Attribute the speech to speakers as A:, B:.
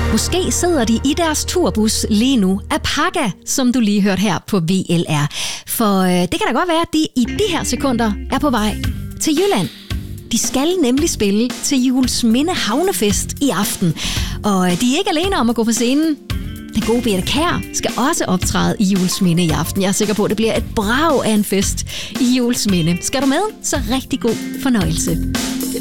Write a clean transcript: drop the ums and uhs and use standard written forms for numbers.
A: Måske sidder de i deres turbus lige nu. Apaga, som du lige hørte her på VLR. For det kan da godt være, at de i de her sekunder er på vej til Jylland. De skal nemlig spille til Juelsminde Havnefest i aften. Og de er ikke alene om at gå på scenen. Den gode Birthe Kjær skal også optræde i Juelsminde i aften. Jeg er sikker på, at det bliver et brag af en fest i Juelsminde. Skal du med? Så rigtig god fornøjelse.